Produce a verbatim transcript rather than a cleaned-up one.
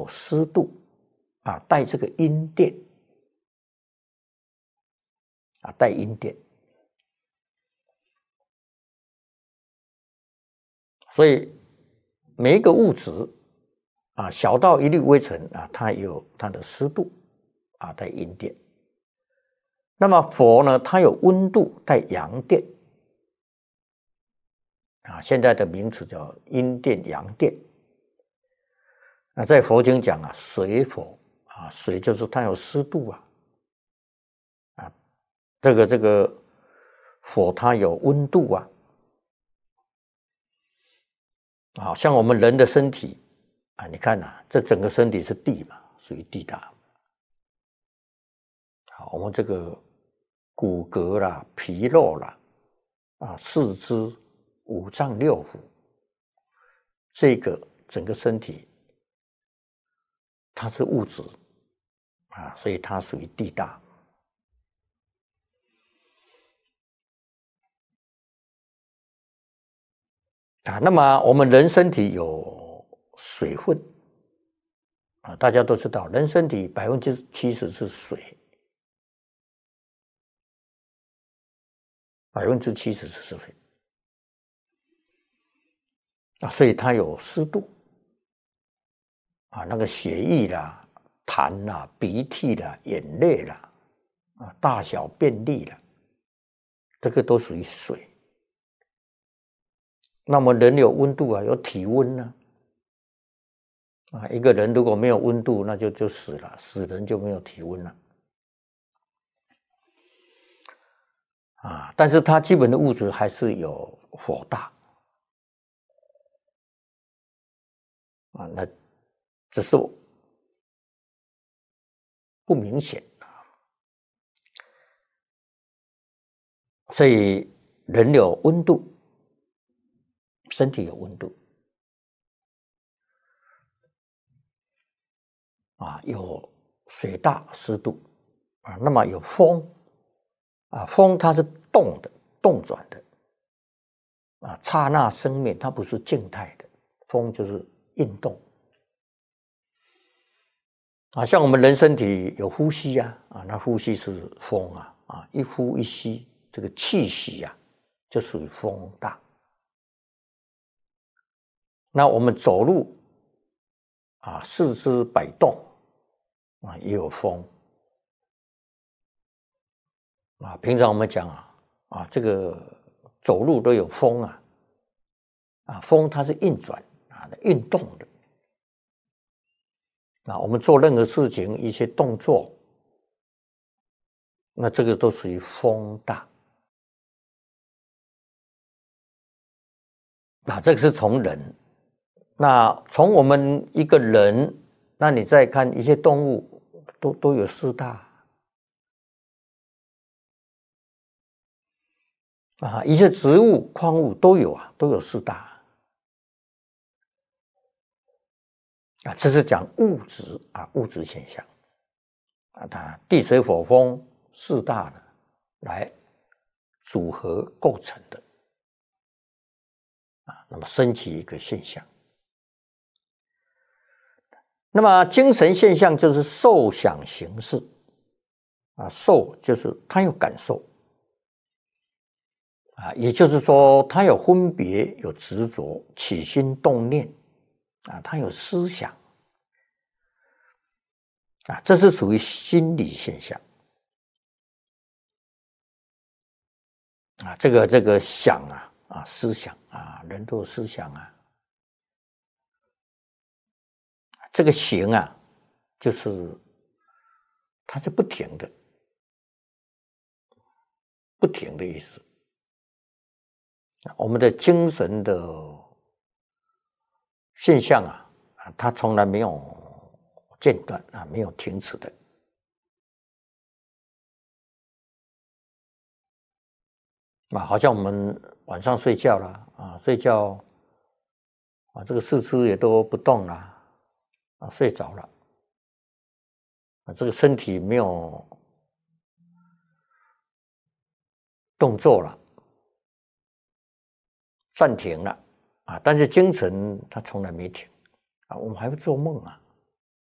有湿度啊，带这个阴电啊，带阴电。所以每一个物质啊，小到一粒微尘啊，它有它的湿度啊，带阴电。那么佛呢，它有温度带阳电啊，现在的名词叫阴电阳电。那在佛经讲啊，水火啊，水就是它有湿度啊，啊，这个这个火它有温度啊，啊，像我们人的身体啊，你看啊，这整个身体是地嘛，属于地大。好，我们这个骨骼啦、皮肉啦、啊四肢、五脏六腑，这个整个身体它是物质啊，所以它属于地大。啊，那么我们人身体有水分啊，大家都知道，人身体百分之七十是水。百分之七十是水啊，所以它有湿度啊，那个血液啦、痰啦、鼻涕啦、眼泪啦啊、大小便利啦，这个都属于水。那么人有温度啊，有体温呢啊，啊，一个人如果没有温度，那就就死了，死人就没有体温了。啊，但是它基本的物质还是有火大啊，那只是不明显啊。所以人有温度，身体有温度啊，有水大湿度啊，那么有风啊，风它是动的，动转的啊，刹那生灭，它不是静态的，风就是运动啊。像我们人身体有呼吸啊，啊，那呼吸是风啊，啊，一呼一吸，这个气息啊，就属于风大。那我们走路啊，四肢摆动啊，也有风啊。平常我们讲啊，啊，这个走路都有风啊，啊，风它是运转啊，运动的。啊，我们做任何事情，一些动作，那这个都属于风大。那这个是从人，那从我们一个人，那你再看一些动物，都都有四大啊，一些植物、矿物都有啊，都有四大啊。这是讲物质啊，物质现象啊，它地水火风四大呢来组合构成的啊，那么升起一个现象。那么精神现象就是受想行识啊，受就是他有感受啊，也就是说他有分别、有执着、起心动念啊，他有思想啊，这是属于心理现象啊。这个这个想啊啊，思想啊，人都有思想啊。这个行啊，就是它是不停的，不停的意思。我们的精神的现象啊，啊，它从来没有间断啊，没有停止的。啊，好像我们晚上睡觉了啊，睡觉啊，这个四肢也都不动了啊，睡着了啊，这个身体没有动作了，暂停了啊，但是精神它从来没停啊，我们还会做梦啊。